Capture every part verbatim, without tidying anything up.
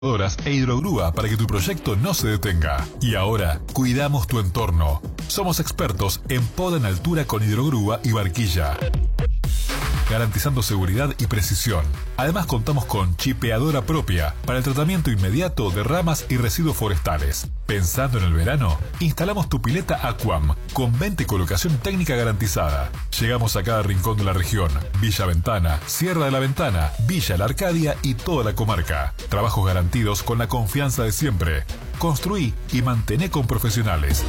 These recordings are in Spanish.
E hidrogrúa para que tu proyecto no se detenga. Y ahora, cuidamos tu entorno. Somos expertos en poda en altura con hidrogrúa y barquilla, garantizando seguridad y precisión. Además contamos con chipeadora propia para el tratamiento inmediato de ramas y residuos forestales. Pensando en el verano, instalamos tu pileta Aquam con venta y colocación técnica garantizada. Llegamos a cada rincón de la región: Villa Ventana, Sierra de la Ventana, Villa La Arcadia y toda la comarca. Trabajos garantidos con la confianza de siempre. Construí y mantené con profesionales.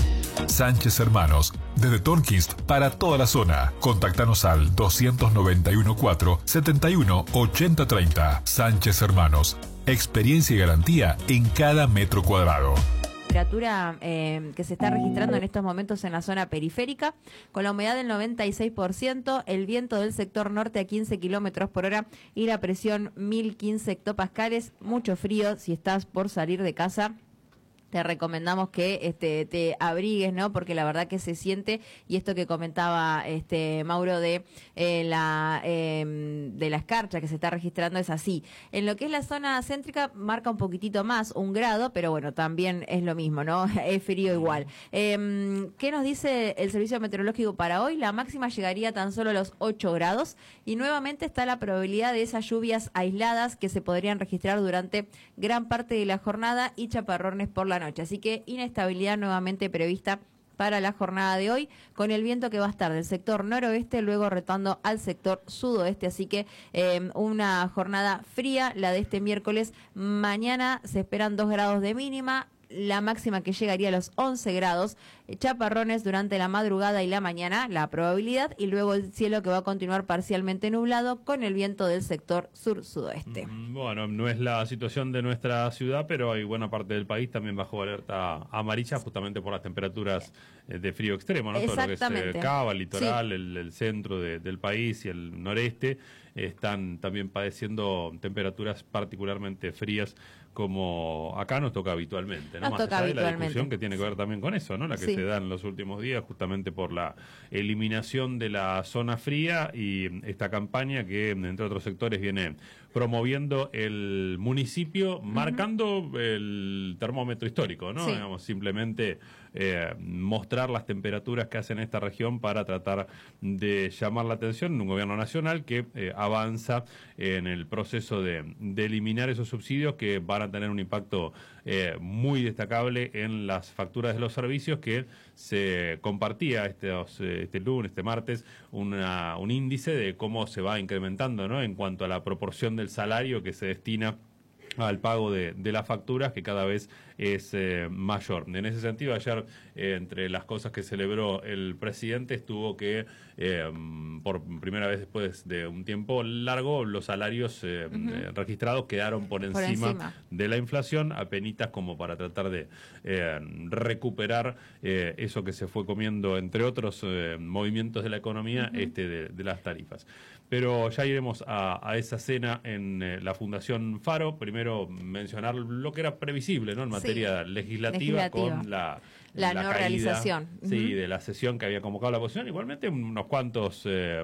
Sánchez Hermanos, desde Tornquist para toda la zona. Contactanos al dos nueve uno cuatro, siete uno, ocho cero tres cero. Sánchez Hermanos, experiencia y garantía en cada metro cuadrado. Temperatura eh, que se está registrando en estos momentos en la zona periférica, con la humedad del noventa y seis por ciento, el viento del sector norte a quince kilómetros por hora y la presión mil quince hectopascales. Mucho frío. Si estás por salir de casa, te recomendamos que este, te abrigues, ¿no? Porque la verdad que se siente, y esto que comentaba este Mauro de eh, la eh, de la escarcha que se está registrando es así. En lo que es la zona céntrica marca un poquitito más, un grado, pero bueno, también es lo mismo, ¿no? Es frío igual. Eh, ¿Qué nos dice el servicio meteorológico para hoy? La máxima llegaría tan solo a los ocho grados y nuevamente está la probabilidad de esas lluvias aisladas que se podrían registrar durante gran parte de la jornada y chaparrones por la noche. Así que inestabilidad nuevamente prevista para la jornada de hoy, con el viento que va a estar del sector noroeste, luego retando al sector sudoeste. Así que eh, una jornada fría, la de este miércoles. Mañana se esperan dos grados de mínima, la máxima que llegaría a los once grados, chaparrones durante la madrugada y la mañana, la probabilidad, y luego el cielo que va a continuar parcialmente nublado con el viento del sector sur-sudoeste. Bueno, no es la situación de nuestra ciudad, pero hay buena parte del país también bajo alerta amarilla, justamente por las temperaturas de frío extremo, ¿no? Todo lo que es eh, Cava, el litoral, sí. el, el centro de, del país y el noreste están también padeciendo temperaturas particularmente frías, como acá nos toca habitualmente, ¿no? Nos Más toca allá habitualmente. de la discusión que tiene que ver también con eso, ¿no? La que Sí. se da en los últimos días, justamente por la eliminación de la zona fría y esta campaña que, entre otros sectores, viene promoviendo el municipio, uh-huh. marcando el termómetro histórico, ¿no? Sí. Digamos, simplemente eh, mostrar las temperaturas que hace en esta región para tratar de llamar la atención de un gobierno nacional que eh, avanza en el proceso de, de eliminar esos subsidios que van a tener un impacto eh, muy destacable en las facturas de los servicios, que se compartía este, este lunes, este martes, una, un índice de cómo se va incrementando, ¿no? En cuanto a la proporción del salario que se destina al pago de, de las facturas, que cada vez es eh, mayor. En ese sentido, ayer, eh, entre las cosas que celebró el presidente, estuvo que, eh, por primera vez después de un tiempo largo, los salarios eh, uh-huh. eh, registrados quedaron por encima, por encima de la inflación, apenitas como para tratar de eh, recuperar eh, eso que se fue comiendo, entre otros eh, movimientos de la economía, uh-huh. este de, de las tarifas. Pero ya iremos a, a esa cena en eh, la Fundación Faro. Primero mencionar lo que era previsible, ¿no? En materia sí. legislativa, legislativa, con la, la, la no caída, realización. Sí, uh-huh. de la sesión que había convocado la oposición. Igualmente unos cuantos eh,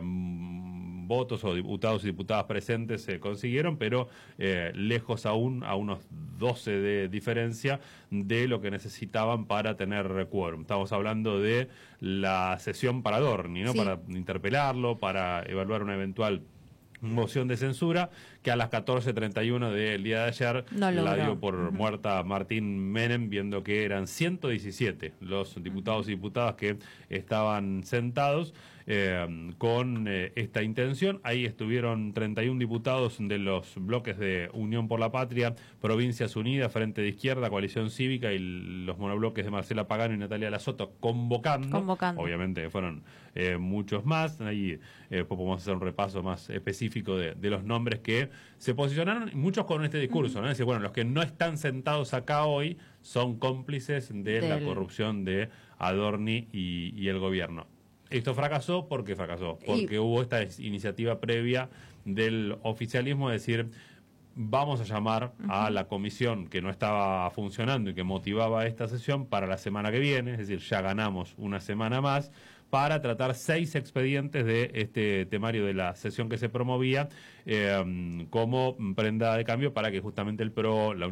votos o diputados y diputadas presentes se consiguieron, pero eh, lejos aún, a unos doce de diferencia de lo que necesitaban para tener quórum. Estamos hablando de la sesión para Dorni, ¿no? Sí. Para interpelarlo, para evaluar una eventual moción de censura, que a las catorce treinta y uno del día de ayer no la dio por uh-huh. muerta Martín Menem, viendo que eran ciento diecisiete los diputados y diputadas que estaban sentados eh, con eh, esta intención. Ahí estuvieron treinta y uno diputados de los bloques de Unión por la Patria, Provincias Unidas, Frente de Izquierda, Coalición Cívica y los monobloques de Marcela Pagano y Natalia Lasoto convocando. convocando. Obviamente fueron eh, muchos más. Ahí eh, podemos hacer un repaso más específico De, de los nombres que se posicionaron, muchos con este discurso, ¿no? Es decir, bueno, los que no están sentados acá hoy son cómplices de Del... la corrupción de Adorni y, y el gobierno. Esto fracasó, ¿por qué fracasó? Porque y... hubo esta iniciativa previa del oficialismo de decir, vamos a llamar uh-huh. a la comisión que no estaba funcionando y que motivaba esta sesión para la semana que viene, es decir, ya ganamos una semana más, para tratar seis expedientes de este temario de la sesión que se promovía eh, como prenda de cambio para que justamente el PRO, la